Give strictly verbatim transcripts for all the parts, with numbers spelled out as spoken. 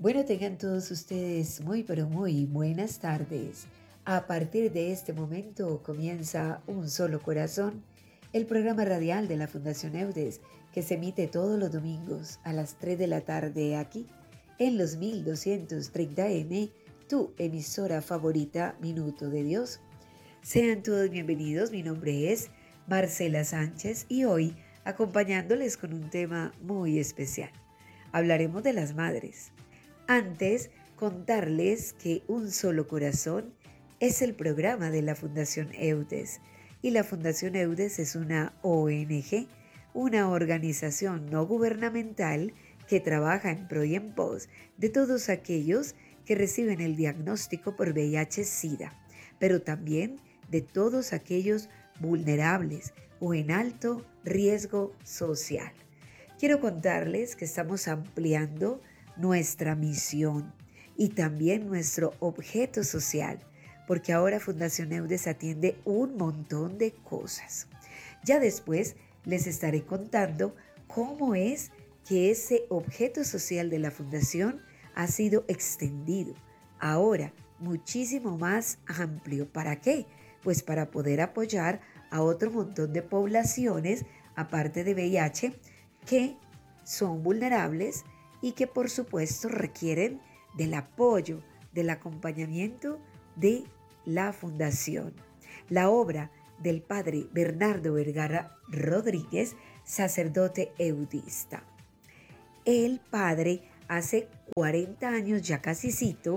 Bueno, tengan todos ustedes muy, pero muy buenas tardes. A partir de este momento comienza Un Solo Corazón, el programa radial de la Fundación Eudes, que se emite todos los domingos a las tres de la tarde aquí, en los mil doscientos treinta eme, tu emisora favorita, Minuto de Dios. Sean todos bienvenidos, mi nombre es Marcela Sánchez y hoy acompañándoles con un tema muy especial. Hablaremos de las madres. Antes, contarles que Un Solo Corazón es el programa de la Fundación Eudes y la Fundación Eudes es una O N G, una organización no gubernamental que trabaja en pro y en pos de todos aquellos que reciben el diagnóstico por V I H-Sida, pero también de todos aquellos vulnerables o en alto riesgo social. Quiero contarles que estamos ampliando nuestra misión y también nuestro objeto social, porque ahora Fundación Eudes atiende un montón de cosas. Ya después les estaré contando cómo es que ese objeto social de la Fundación ha sido extendido, ahora muchísimo más amplio. ¿Para qué? Pues para poder apoyar a otro montón de poblaciones, aparte de V I H, que son vulnerables y que por supuesto requieren del apoyo, del acompañamiento de la Fundación. La obra del padre Bernardo Vergara Rodríguez, sacerdote eudista. El padre hace cuarenta años, ya casicito,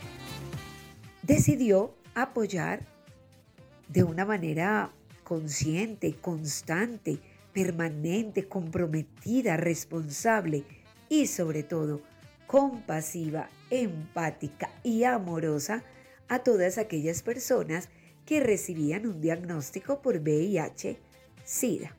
decidió apoyar de una manera consciente, constante, permanente, comprometida, responsable y sobre todo compasiva, empática y amorosa a todas aquellas personas que recibían un diagnóstico por V I H-Sida.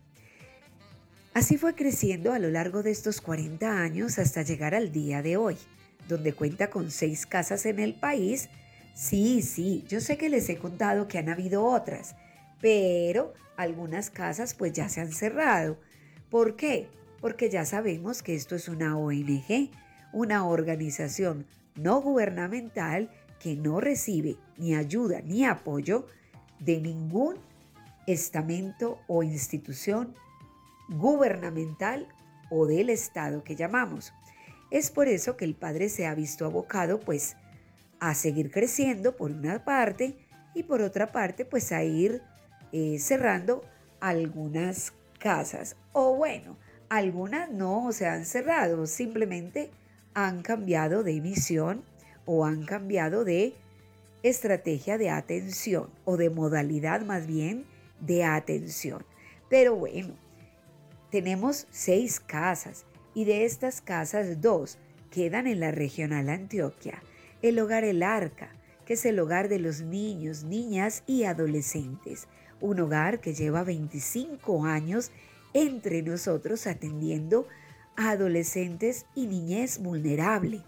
Así fue creciendo a lo largo de estos cuarenta años hasta llegar al día de hoy, donde cuenta con seis casas en el país. Sí, sí, yo sé que les he contado que han habido otras, pero algunas casas pues ya se han cerrado. ¿Por qué? Porque ya sabemos que esto es una O N G, una organización no gubernamental que no recibe ni ayuda ni apoyo de ningún estamento o institución gubernamental o del Estado que llamamos. Es por eso que el padre se ha visto abocado pues a seguir creciendo por una parte y por otra parte pues a ir eh, cerrando algunas casas. O bueno, algunas no se han cerrado, simplemente han cambiado de misión o han cambiado de estrategia de atención o de modalidad más bien de atención. Pero bueno, tenemos seis casas y de estas casas dos quedan en la regional Antioquia. El hogar El Arca, que es el hogar de los niños, niñas y adolescentes. Un hogar que lleva veinticinco años entre nosotros atendiendo a adolescentes y niñez vulnerable.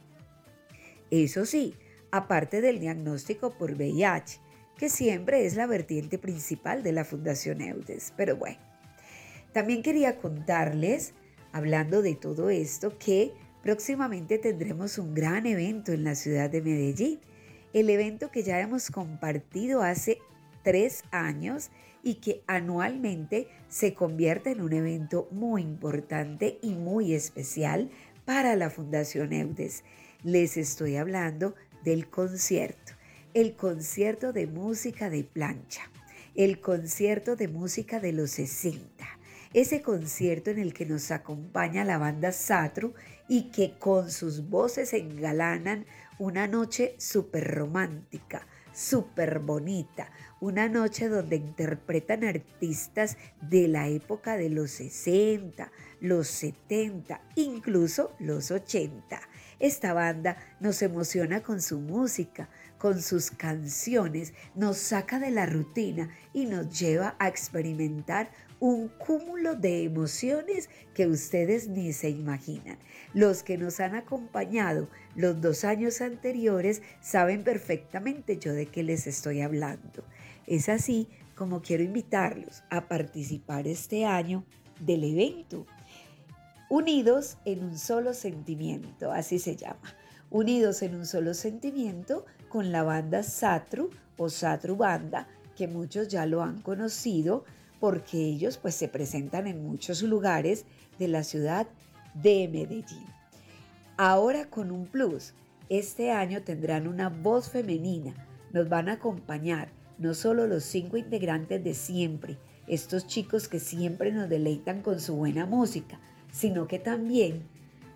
Eso sí, aparte del diagnóstico por V I H, que siempre es la vertiente principal de la Fundación Eudes. Pero bueno, también quería contarles, hablando de todo esto, que próximamente tendremos un gran evento en la ciudad de Medellín. El evento que ya hemos compartido hace tres años y que anualmente se convierte en un evento muy importante y muy especial para la Fundación Eudes. Les estoy hablando del concierto, el concierto de música de plancha, el concierto de música de los sesenta. Ese concierto en el que nos acompaña la banda Satru y que con sus voces engalanan una noche súper romántica, súper bonita, una noche donde interpretan artistas de la época de los sesenta, los setenta, incluso los ochenta. Esta banda nos emociona con su música, con sus canciones, nos saca de la rutina y nos lleva a experimentar un cúmulo de emociones que ustedes ni se imaginan. Los que nos han acompañado los dos años anteriores saben perfectamente yo de qué les estoy hablando. Es así como quiero invitarlos a participar este año del evento. Unidos en un solo sentimiento, así se llama. unidos en un solo sentimiento con la banda Satru o Satru Banda, que muchos ya lo han conocido porque ellos pues se presentan en muchos lugares de la ciudad de Medellín. Ahora con un plus, este año tendrán una voz femenina, nos van a acompañar no solo los cinco integrantes de siempre, estos chicos que siempre nos deleitan con su buena música, sino que también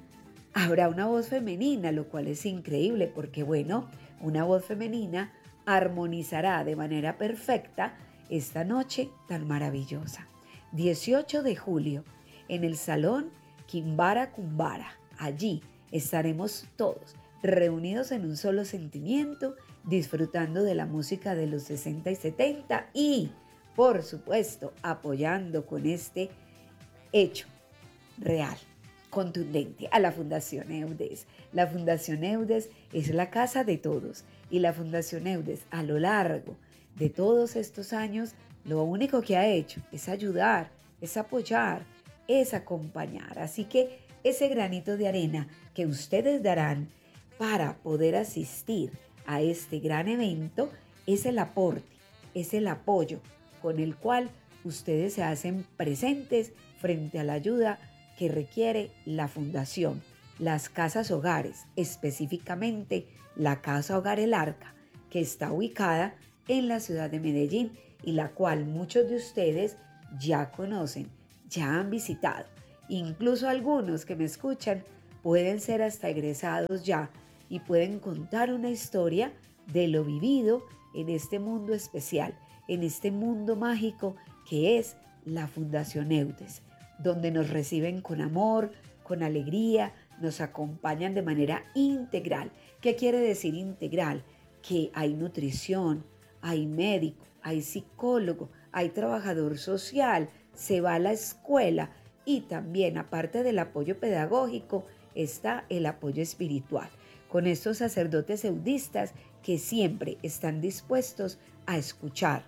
habrá una voz femenina, lo cual es increíble porque, bueno, una voz femenina armonizará de manera perfecta esta noche tan maravillosa. dieciocho de julio, en el Salón Quimbara Cumbara. Allí estaremos todos reunidos en un solo sentimiento, disfrutando de la música de los sesenta y setenta y, por supuesto, apoyando con este hecho real, contundente, a la Fundación Eudes. La Fundación Eudes es la casa de todos y la Fundación Eudes a lo largo de todos estos años lo único que ha hecho es ayudar, es apoyar, es acompañar. Así que ese granito de arena que ustedes darán para poder asistir a este gran evento es el aporte, es el apoyo con el cual ustedes se hacen presentes frente a la ayuda que requiere la Fundación, las casas hogares, específicamente la Casa Hogar El Arca, que está ubicada en la ciudad de Medellín y la cual muchos de ustedes ya conocen, ya han visitado. Incluso algunos que me escuchan pueden ser hasta egresados ya y pueden contar una historia de lo vivido en este mundo especial, en este mundo mágico que es la Fundación Eudes, donde nos reciben con amor, con alegría, nos acompañan de manera integral. ¿Qué quiere decir integral? Que hay nutrición, hay médico, hay psicólogo, hay trabajador social, se va a la escuela y también, aparte del apoyo pedagógico, está el apoyo espiritual, con estos sacerdotes eudistas que siempre están dispuestos a escuchar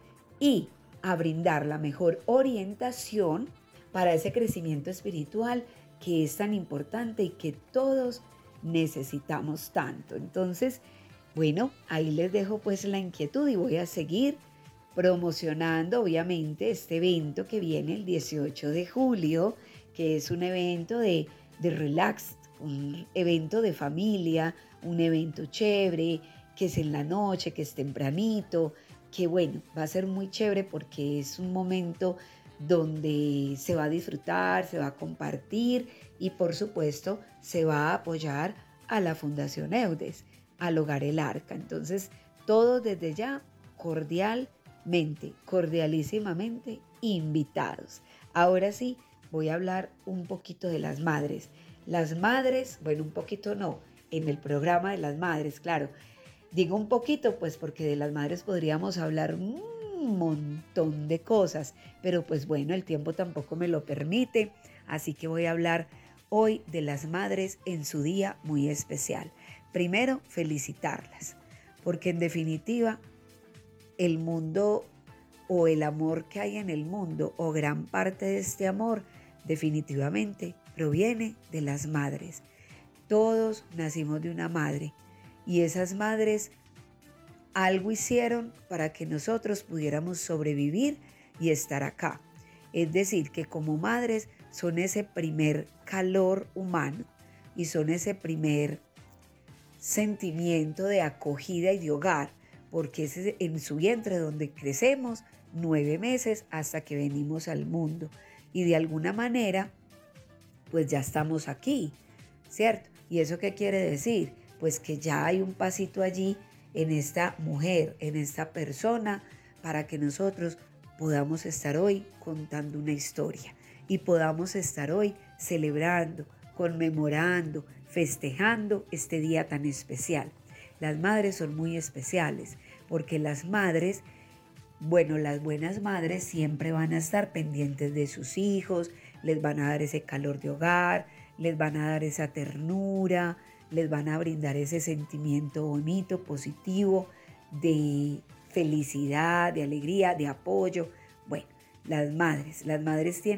y a brindar la mejor orientación para ese crecimiento espiritual que es tan importante y que todos necesitamos tanto. Entonces, bueno, ahí les dejo pues la inquietud y voy a seguir promocionando obviamente este evento que viene el dieciocho de julio, que es un evento de, de relax, un evento de familia, un evento chévere, que es en la noche, que es tempranito, que bueno, va a ser muy chévere porque es un momento donde se va a disfrutar, se va a compartir y por supuesto se va a apoyar a la Fundación Eudes, al Hogar El Arca. Entonces, todos desde ya cordialmente, cordialísimamente invitados. Ahora sí, voy a hablar un poquito de las madres. Las madres, bueno, un poquito no, en el programa de las madres, claro. Digo un poquito, pues porque de las madres podríamos hablar un montón de cosas, pero pues bueno, el tiempo tampoco me lo permite, así que voy a hablar hoy de las madres en su día muy especial. Primero, felicitarlas, porque en definitiva, el mundo o el amor que hay en el mundo, o gran parte de este amor, definitivamente proviene de las madres. Todos nacimos de una madre y esas madres algo hicieron para que nosotros pudiéramos sobrevivir y estar acá. Es decir, que como madres son ese primer calor humano y son ese primer sentimiento de acogida y de hogar, porque es en su vientre donde crecemos nueve meses hasta que venimos al mundo. Y de alguna manera, pues ya estamos aquí, ¿cierto? ¿Y eso qué quiere decir? Pues que ya hay un pasito allí en esta mujer, en esta persona, para que nosotros podamos estar hoy contando una historia y podamos estar hoy celebrando, conmemorando, festejando este día tan especial. Las madres son muy especiales porque las madres, bueno, las buenas madres siempre van a estar pendientes de sus hijos, les van a dar ese calor de hogar, les van a dar esa ternura, les van a brindar ese sentimiento bonito, positivo, de felicidad, de alegría, de apoyo. Bueno, las madres, las madres tienen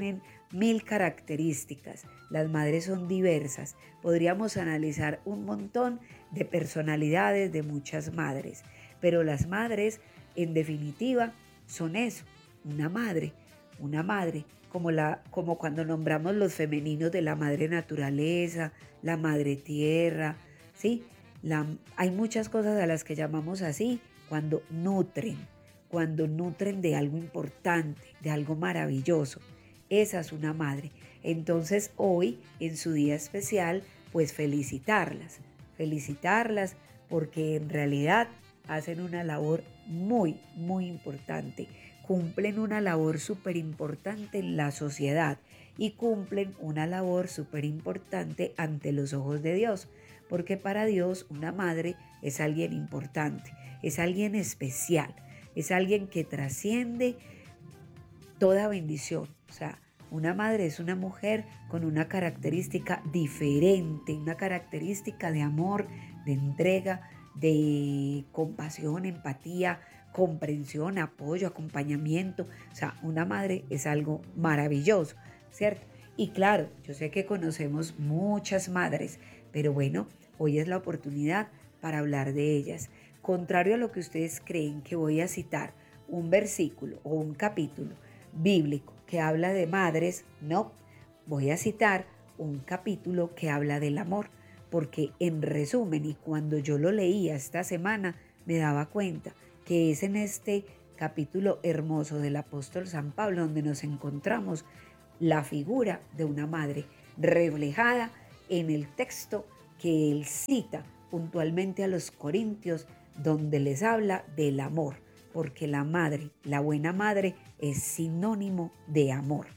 mil características. Las madres son diversas. Podríamos analizar un montón de personalidades de muchas madres, pero las madres, en definitiva, son eso, una madre, una madre, como, la, como cuando nombramos los femeninos de la madre naturaleza, la madre tierra, ¿sí? La, hay muchas cosas a las que llamamos así cuando nutren, cuando nutren de algo importante, de algo maravilloso. Esa es una madre. Entonces hoy, en su día especial, pues felicitarlas, felicitarlas porque en realidad hacen una labor muy, muy importante. Cumplen una labor súper importante en la sociedad y cumplen una labor súper importante ante los ojos de Dios, porque para Dios una madre es alguien importante, es alguien especial, es alguien que trasciende toda bendición. O sea, una madre es una mujer con una característica diferente, una característica de amor, de entrega, de compasión, empatía, comprensión, apoyo, acompañamiento. O sea, una madre es algo maravilloso, ¿cierto? Y claro, yo sé que conocemos muchas madres, pero bueno, hoy es la oportunidad para hablar de ellas. Contrario a lo que ustedes creen, que voy a citar un versículo o un capítulo bíblico que habla de madres, no, voy a citar un capítulo que habla del amor, porque en resumen, y cuando yo lo leía esta semana, me daba cuenta que es en este capítulo hermoso del apóstol San Pablo donde nos encontramos la figura de una madre reflejada en el texto que él cita puntualmente a los corintios, donde les habla del amor, porque la madre, la buena madre, es sinónimo de amor.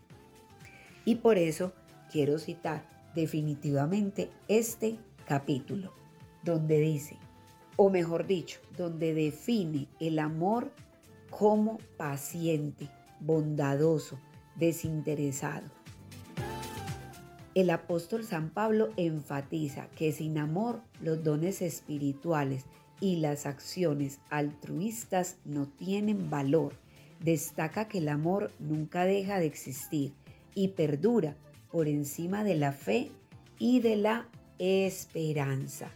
Y por eso quiero citar definitivamente este capítulo, donde dice, o mejor dicho, donde define el amor como paciente, bondadoso, desinteresado. El apóstol San Pablo enfatiza que sin amor los dones espirituales y las acciones altruistas no tienen valor. Destaca que el amor nunca deja de existir y perdura por encima de la fe y de la esperanza.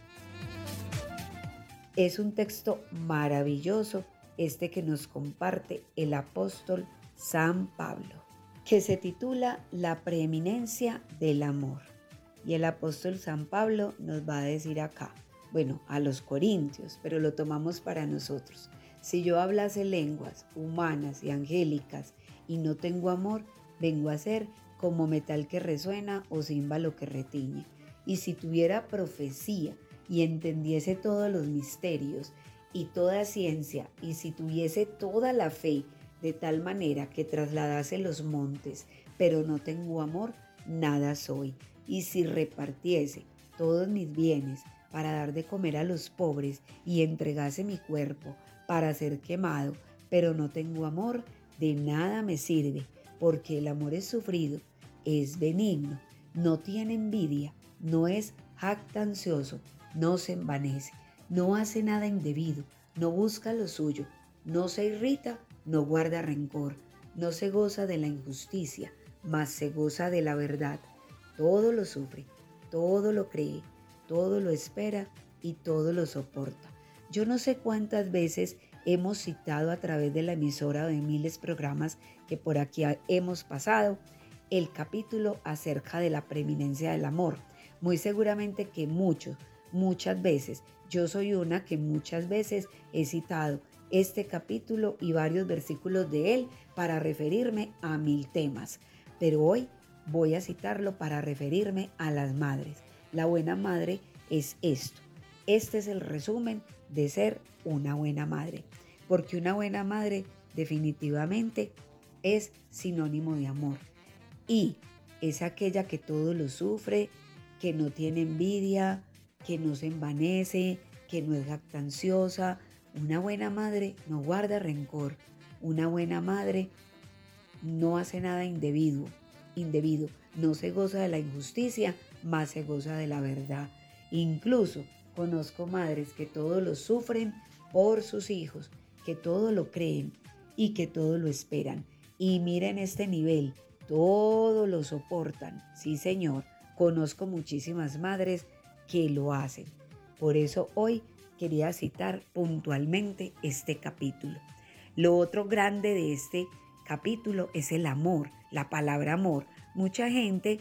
Es un texto maravilloso este que nos comparte el apóstol San Pablo, que se titula La preeminencia del amor. Y el apóstol San Pablo nos va a decir acá, bueno, a los corintios, pero lo tomamos para nosotros. Si yo hablase lenguas humanas y angélicas y no tengo amor, vengo a ser como metal que resuena o címbalo que retiñe. Y si tuviera profecía y entendiese todos los misterios y toda ciencia, y si tuviese toda la fe, de tal manera que trasladase los montes, pero no tengo amor, nada soy. Y si repartiese todos mis bienes para dar de comer a los pobres y entregase mi cuerpo para ser quemado, pero no tengo amor, de nada me sirve, porque el amor es sufrido, es benigno, no tiene envidia, no es jactancioso, no se envanece, no hace nada indebido, no busca lo suyo, no se irrita, no guarda rencor, no se goza de la injusticia, mas se goza de la verdad. Todo lo sufre, todo lo cree, todo lo espera y todo lo soporta. Yo no sé cuántas veces hemos citado a través de la emisora de miles programas que por aquí hemos pasado el capítulo acerca de la preeminencia del amor. Muy seguramente que muchos, muchas veces, yo soy una que muchas veces he citado este capítulo y varios versículos de él para referirme a mil temas. Pero hoy voy a citarlo para referirme a las madres. La buena madre es esto. Este es el resumen de ser una buena madre. Porque una buena madre definitivamente es sinónimo de amor. Y es aquella que todo lo sufre, que no tiene envidia, que no se envanece, que no es jactanciosa. Una buena madre no guarda rencor. Una buena madre no hace nada indebido, indebido. No se goza de la injusticia, más se goza de la verdad. Incluso conozco madres que todo lo sufren por sus hijos, que todo lo creen y que todo lo esperan. Y miren este nivel, todo lo soportan. Sí, señor, conozco muchísimas madres que lo hacen. Por eso hoy quería citar puntualmente este capítulo. Lo otro grande de este capítulo es el amor, la palabra amor. Mucha gente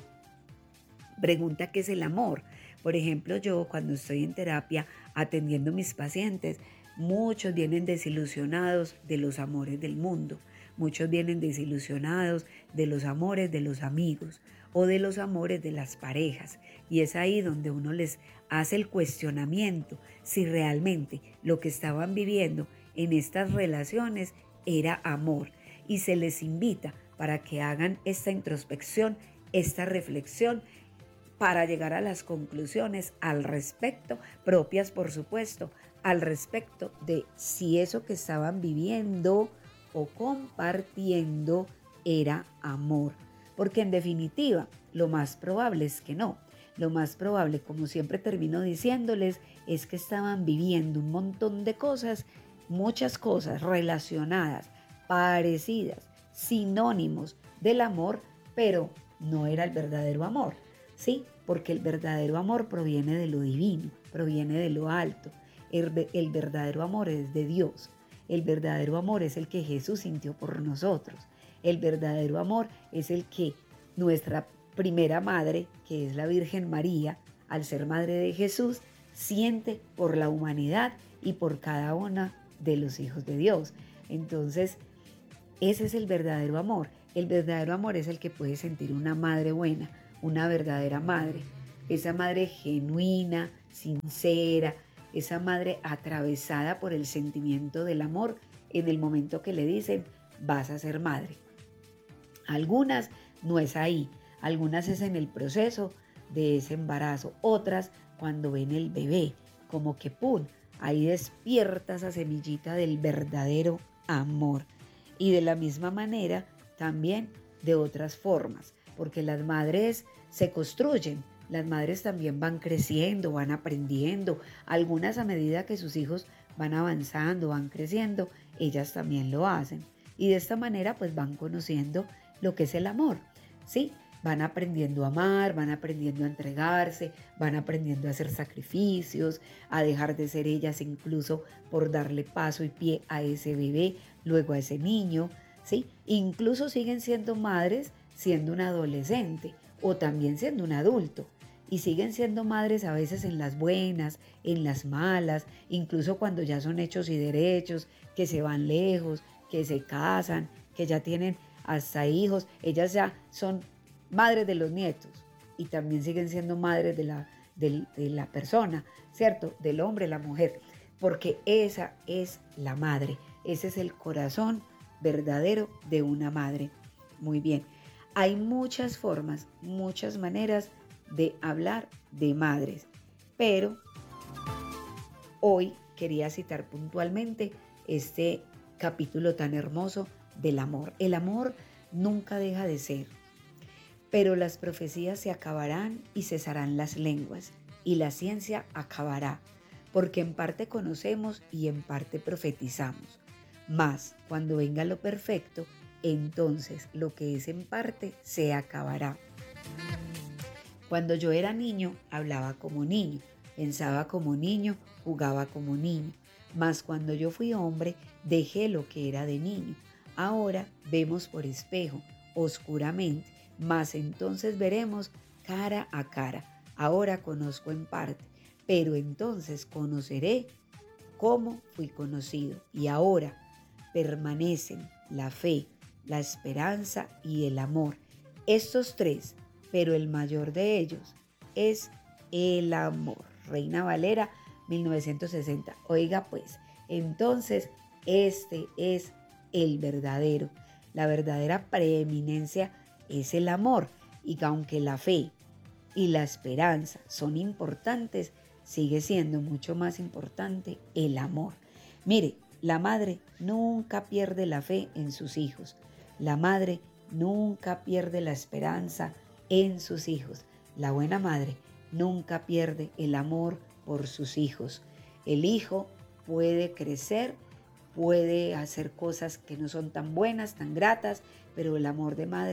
pregunta qué es el amor. Por ejemplo, yo cuando estoy en terapia atendiendo a mis pacientes, muchos vienen desilusionados de los amores del mundo. Muchos vienen desilusionados de los amores de los amigos o de los amores de las parejas. Y es ahí donde uno les hace el cuestionamiento si realmente lo que estaban viviendo en estas relaciones era amor. Y se les invita para que hagan esta introspección, esta reflexión, para llegar a las conclusiones al respecto, propias por supuesto, al respecto de si eso que estaban viviendo o compartiendo era amor. Porque en definitiva, lo más probable es que no. Lo más probable, como siempre termino diciéndoles, es que estaban viviendo un montón de cosas, muchas cosas relacionadas, parecidas, sinónimos del amor, pero no era el verdadero amor. Sí, porque el verdadero amor proviene de lo divino, proviene de lo alto. El, el verdadero amor es de Dios. El verdadero amor es el que Jesús sintió por nosotros. El verdadero amor es el que nuestra primera madre, que es la Virgen María, al ser madre de Jesús, siente por la humanidad y por cada uno de los hijos de Dios. Entonces, ese es el verdadero amor. El verdadero amor es el que puede sentir una madre buena, una verdadera madre, esa madre genuina, sincera, esa madre atravesada por el sentimiento del amor en el momento que le dicen vas a ser madre. Algunas no es ahí, algunas es en el proceso de ese embarazo, otras cuando ven el bebé, como que pum, ahí despierta esa semillita del verdadero amor. Y de la misma manera también de otras formas, porque las madres se construyen, las madres también van creciendo, van aprendiendo, algunas a medida que sus hijos van avanzando, van creciendo, ellas también lo hacen. Y de esta manera pues van conociendo lo que es el amor, ¿sí? Van aprendiendo a amar, van aprendiendo a entregarse, van aprendiendo a hacer sacrificios, a dejar de ser ellas incluso por darle paso y pie a ese bebé, luego a ese niño, ¿sí? Incluso siguen siendo madres siendo un adolescente o también siendo un adulto. Y siguen siendo madres a veces en las buenas, en las malas, incluso cuando ya son hechos y derechos, que se van lejos, que se casan, que ya tienen hasta hijos. Ellas ya son madres de los nietos y también siguen siendo madres de la, de, de la persona, ¿cierto? Del hombre, la mujer, porque esa es la madre, ese es el corazón verdadero de una madre. Muy bien. Hay muchas formas, muchas maneras de hablar de madres, pero hoy quería citar puntualmente este capítulo tan hermoso del amor. El amor nunca deja de ser, pero las profecías se acabarán y cesarán las lenguas, y la ciencia acabará, porque en parte conocemos y en parte profetizamos. Mas cuando venga lo perfecto, entonces lo que es en parte se acabará. Cuando yo era niño, hablaba como niño, pensaba como niño, jugaba como niño. Mas cuando yo fui hombre, dejé lo que era de niño. Ahora vemos por espejo, oscuramente, mas entonces veremos cara a cara. Ahora conozco en parte, pero entonces conoceré cómo fui conocido. Y ahora permanecen la fe, la esperanza y el amor. Estos tres, pero el mayor de ellos es el amor. Reina Valera, mil novecientos sesenta. Oiga pues, entonces este es el verdadero. La verdadera preeminencia es el amor. Y aunque la fe y la esperanza son importantes, sigue siendo mucho más importante el amor. Mire, la madre nunca pierde la fe en sus hijos. La madre nunca pierde la esperanza en sus hijos. La buena madre nunca pierde el amor por sus hijos. El hijo puede crecer, puede hacer cosas que no son tan buenas, tan gratas, pero el amor de madre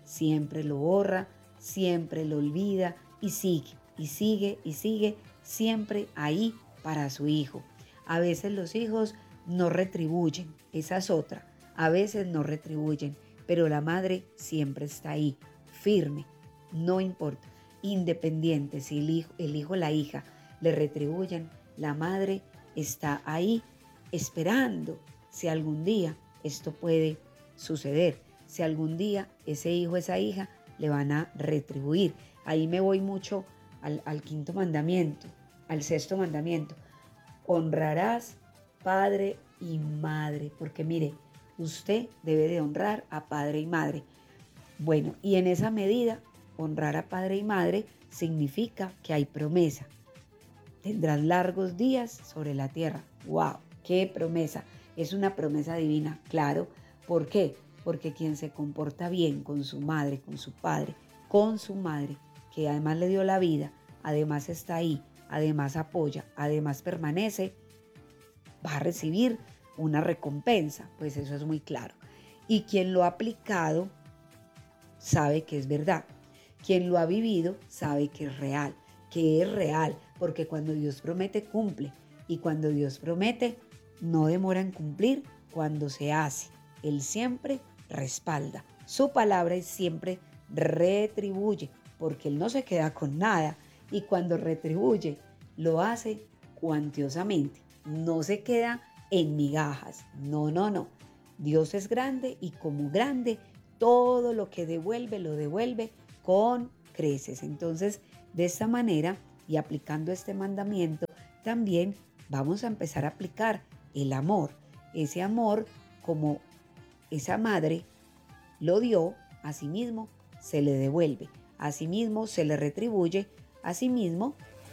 siempre lo borra, siempre lo olvida y sigue, y sigue, y sigue, siempre ahí para su hijo. A veces los hijos no retribuyen, esa es otra, a veces no retribuyen, pero la madre siempre está ahí, firme, no importa, independiente si el hijo, el hijo o la hija le retribuyen, la madre está ahí esperando si algún día esto puede suceder, si algún día ese hijo, esa hija le van a retribuir. Ahí me voy mucho al, al quinto mandamiento, al sexto mandamiento. Honrarás padre y madre, porque mire, usted debe de honrar a padre y madre. Bueno, y en esa medida, honrar a padre y madre significa que hay promesa. Tendrás largos días sobre la tierra. ¡Wow! ¡Qué promesa! Es una promesa divina, claro. ¿Por qué? Porque quien se comporta bien con su madre, con su padre, con su madre, que además le dio la vida, además está ahí, además apoya, además permanece, va a recibir una recompensa. Pues eso es muy claro. Y quien lo ha aplicado sabe que es verdad. Quien lo ha vivido sabe que es real, que es real, porque cuando Dios promete, cumple. Y cuando Dios promete, no demora en cumplir cuando se hace. Él siempre respalda su palabra y siempre retribuye, porque Él no se queda con nada. Y cuando retribuye, lo hace cuantiosamente. No se queda en migajas. No, no, no. Dios es grande y como grande, todo lo que devuelve, lo devuelve con creces. Entonces, de esta manera y aplicando este mandamiento, también vamos a empezar a aplicar el amor. Ese amor, como esa madre lo dio, a sí mismo se le devuelve, a sí mismo se le retribuye, a sí mismo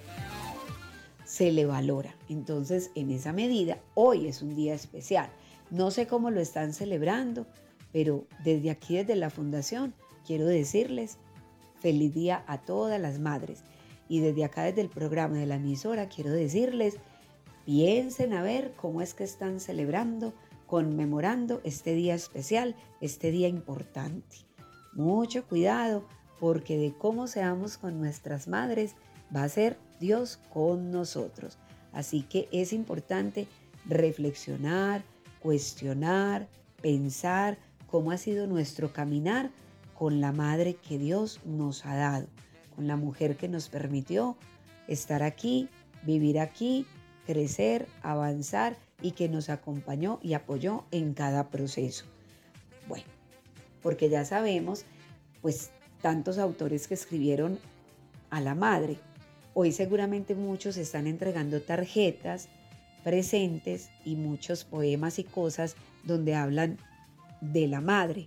se le valora. Entonces, en esa medida, hoy es un día especial. No sé cómo lo están celebrando, pero desde aquí, desde la Fundación, quiero decirles feliz día a todas las madres. Y desde acá, desde el programa de la emisora, quiero decirles, piensen a ver cómo es que están celebrando, conmemorando este día especial, este día importante. Mucho cuidado, porque de cómo seamos con nuestras madres, va a ser Dios con nosotros. Así que es importante reflexionar, cuestionar, pensar cómo ha sido nuestro caminar con la madre que Dios nos ha dado, con la mujer que nos permitió estar aquí, vivir aquí, crecer, avanzar y que nos acompañó y apoyó en cada proceso. Bueno, porque ya sabemos, pues, tantos autores que escribieron a la madre. Hoy seguramente muchos están entregando tarjetas, presentes y muchos poemas y cosas donde hablan de la madre.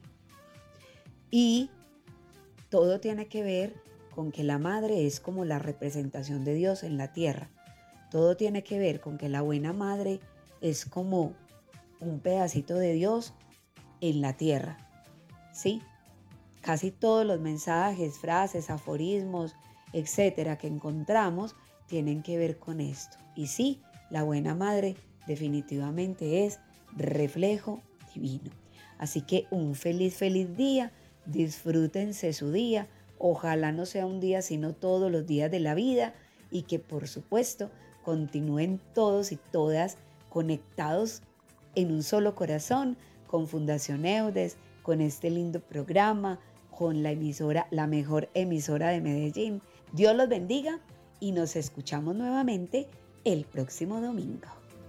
Y todo tiene que ver con que la madre es como la representación de Dios en la tierra. Todo tiene que ver con que la buena madre es como un pedacito de Dios en la tierra. ¿Sí? Casi todos los mensajes, frases, aforismos, etcétera, que encontramos tienen que ver con esto. Y sí, la buena madre definitivamente es reflejo divino. Así que un feliz, feliz día. Disfrútense su día. Ojalá no sea un día, sino todos los días de la vida. Y que, por supuesto, continúen todos y todas conectados en un solo corazón con Fundación Eudes, con este lindo programa, con la emisora, la mejor emisora de Medellín. Dios los bendiga y nos escuchamos nuevamente el próximo domingo.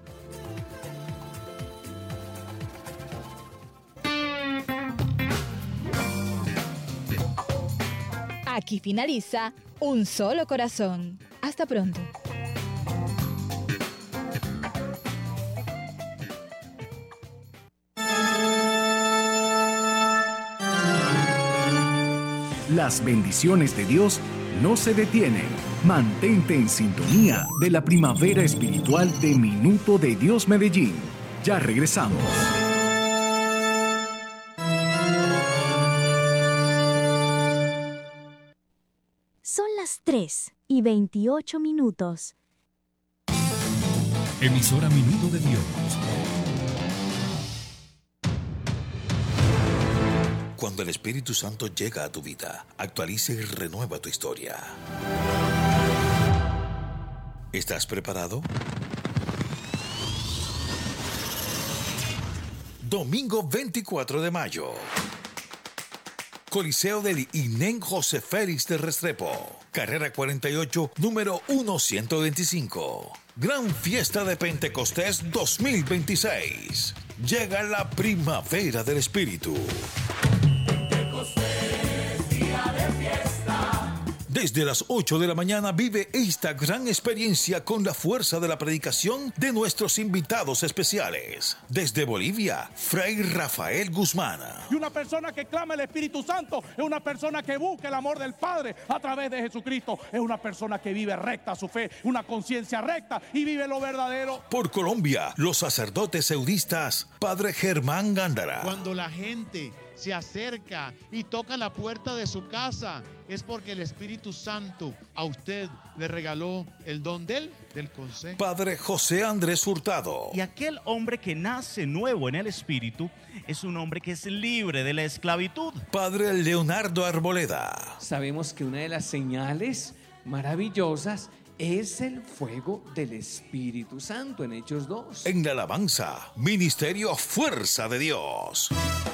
Aquí finaliza Un Solo Corazón. Hasta pronto. Las bendiciones de Dios no se detienen. Mantente en sintonía de la primavera espiritual de Minuto de Dios Medellín. Ya regresamos. Son las tres y veintiocho minutos. Emisora Minuto de Dios. Cuando el Espíritu Santo llega a tu vida, actualiza y renueva tu historia. ¿Estás preparado? Domingo veinticuatro de mayo. Coliseo del I N E M José Félix de Restrepo. Carrera cuarenta y ocho, número ciento veinticinco. Gran Fiesta de Pentecostés dos mil veintiséis. Llega la primavera del Espíritu. Desde las ocho de la mañana vive esta gran experiencia con la fuerza de la predicación de nuestros invitados especiales. Desde Bolivia, Fray Rafael Guzmán. Y una persona que clama el Espíritu Santo es una persona que busca el amor del Padre a través de Jesucristo. Es una persona que vive recta su fe, una conciencia recta y vive lo verdadero. Por Colombia, los sacerdotes eudistas, Padre Germán Gándara. Cuando la gente se acerca y toca la puerta de su casa, es porque el Espíritu Santo a usted le regaló el don del, del consejo. Padre José Andrés Hurtado. Y aquel hombre que nace nuevo en el Espíritu es un hombre que es libre de la esclavitud. Padre Leonardo Arboleda. Sabemos que una de las señales maravillosas es el fuego del Espíritu Santo en Hechos dos. En la alabanza, Ministerio Fuerza de Dios.